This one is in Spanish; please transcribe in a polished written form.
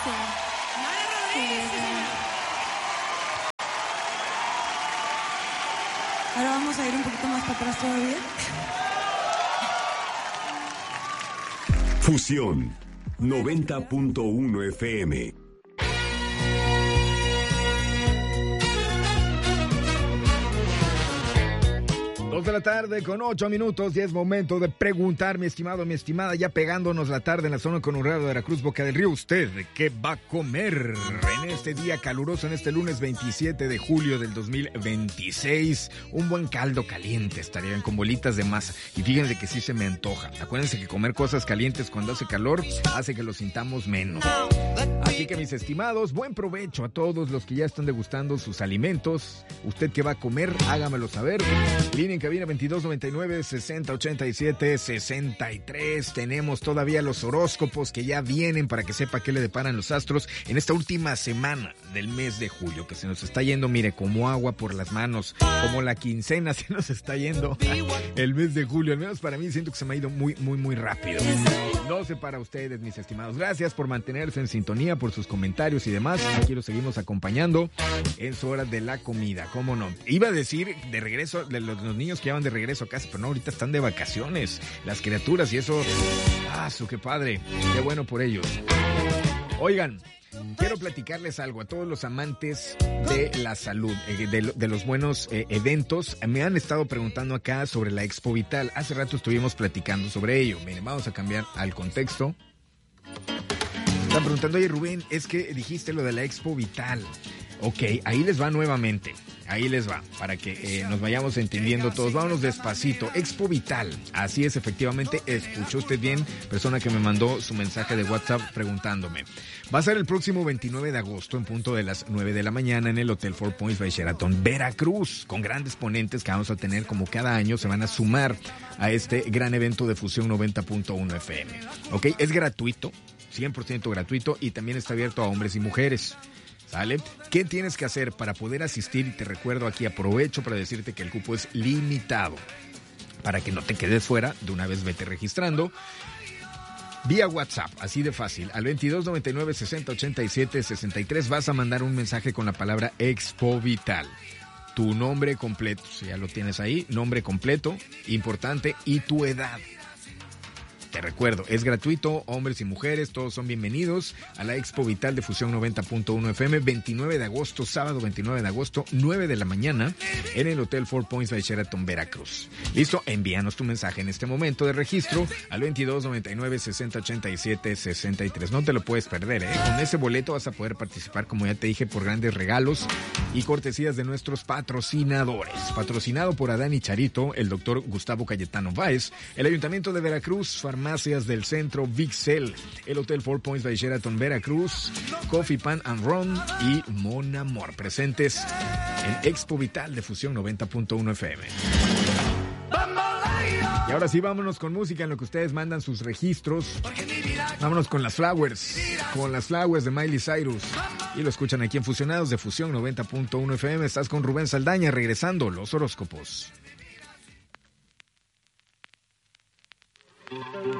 Ahora vamos a ir un poquito más para atrás todavía. Fusión 90.1 FM. 2 de la tarde con 8 minutos y es momento de preguntar, mi estimado, mi estimada, ya pegándonos la tarde en la zona conurbada de Veracruz, Boca del Río, ¿usted qué va a comer en este día caluroso, en este lunes 27 de julio del 2026? Un buen caldo caliente estaría bien, con bolitas de masa. Y fíjense que sí se me antoja. Acuérdense que comer cosas calientes cuando hace calor hace que lo sintamos menos. Así que, mis estimados, buen provecho a todos los que ya están degustando sus alimentos. ¿Usted qué va a comer? Hágamelo saber. Línea en cabina 2299-6087-63. Tenemos todavía los horóscopos que ya vienen para que sepa qué le deparan los astros en esta última semana del mes de julio, que se nos está yendo, mire, como agua por las manos, como la quincena se nos está yendo el mes de julio. Al menos para mí siento que se me ha ido muy, muy, muy rápido. No sé para ustedes, mis estimados. Gracias por mantenerse en sintonía, por sus comentarios y demás. Aquí los seguimos acompañando en su hora de la comida, ¿cómo no? Iba a decir de regreso, de los niños que ya van de regreso a casa, pero no, ahorita están de vacaciones, las criaturas, y eso, qué padre, qué bueno por ellos. Oigan, quiero platicarles algo a todos los amantes de la salud, de los buenos eventos. Me han estado preguntando acá sobre la Expo Vital. Hace rato estuvimos platicando sobre ello. Miren, vamos a cambiar al contexto. Están preguntando, oye Rubén, es que dijiste lo de la Expo Vital. Ok, ahí les va nuevamente. Ahí les va, para que nos vayamos entendiendo todos. Vámonos despacito. Expo Vital. Así es, efectivamente. Escuchó usted bien, persona que me mandó su mensaje de WhatsApp preguntándome. Va a ser el próximo 29 de agosto en punto de las 9 de la mañana en el Hotel Four Points by Sheraton, Veracruz, con grandes ponentes que vamos a tener como cada año. Se van a sumar a este gran evento de Fusión 90.1 FM. Ok, es gratuito, 100% gratuito, y también está abierto a hombres y mujeres. ¿Sale? ¿Qué tienes que hacer para poder asistir? Y te recuerdo aquí, aprovecho para decirte que el cupo es limitado. Para que no te quedes fuera, de una vez vete registrando vía WhatsApp, así de fácil, al 2299-6087-63 vas a mandar un mensaje con la palabra Expo Vital. Tu nombre completo, si ya lo tienes ahí, nombre completo, importante, y tu edad. Te recuerdo, es gratuito, hombres y mujeres, todos son bienvenidos a la Expo Vital de Fusión 90.1 FM, 29 de agosto, sábado 29 de agosto, 9 de la mañana, en el Hotel Four Points by Sheraton, Veracruz. ¿Listo? Envíanos tu mensaje en este momento de registro al 2299-6087-63. No te lo puedes perder, ¿eh? Con ese boleto vas a poder participar, como ya te dije, por grandes regalos y cortesías de nuestros patrocinadores. Patrocinado por Adán y Charito, el doctor Gustavo Cayetano Báez, el Ayuntamiento de Veracruz, Farmacias del Centro, Vixel, el Hotel Four Points by Sheraton, Veracruz, Coffee Pan and Ron y Mon Amor, presentes en Expo Vital de Fusión 90.1 FM. Y ahora sí, vámonos con música en lo que ustedes mandan sus registros. Vámonos con las Flowers de Miley Cyrus. Y lo escuchan aquí en Fusionados de Fusión 90.1 FM. Estás con Rubén Saldaña, regresando los horóscopos.